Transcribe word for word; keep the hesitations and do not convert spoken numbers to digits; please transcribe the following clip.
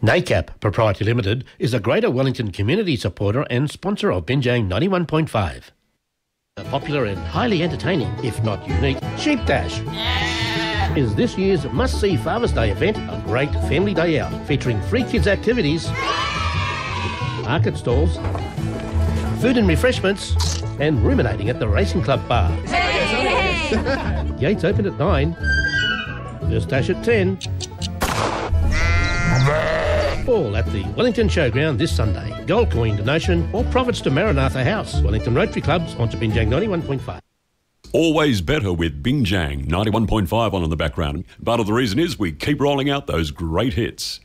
NACAP Proprietary Limited is a Greater Wellington community supporter and sponsor of Binjang ninety-one point five. A popular and highly entertaining, if not unique, Sheep Dash is this year's must-see Father's Day event, a great family day out featuring free kids activities, market stalls, food and refreshments, and ruminating at the Racing Club bar. Gates open at nine, first dash at ten. All at the Wellington Showground this Sunday. Gold coin donation or profits to Maranatha House. Wellington Rotary Club, sponsor Binjang ninety-one point five. Always better with Binjang ninety-one point five on in the background. Part of the reason is we keep rolling out those great hits.